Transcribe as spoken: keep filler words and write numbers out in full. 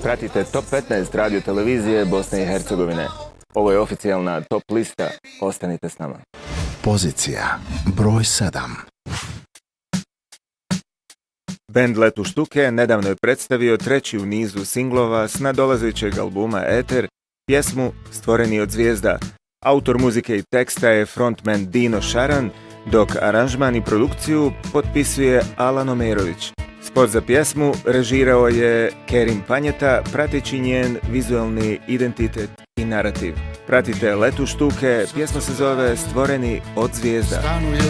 Pratite Top petnaest radio televizije Bosne i Hercegovine. Ovo je oficijalna top lista. Ostanite s nama. Pozicija broj sedam. Bend Letu štuke nedavno je predstavio treći u nizu singlova s nadolazećeg albuma Eter, pjesmu Stvoreni od zvijezda. Autor muzike i teksta je frontman Dino Šaran, dok aranžman i produkciju potpisuje Alan Omerović. Spot za pjesmu režirao je Kerim Panjeta, prateći njen vizualni identitet i narativ. Pratite Letu štuke, pjesma se zove Stvoreni od zvijezda.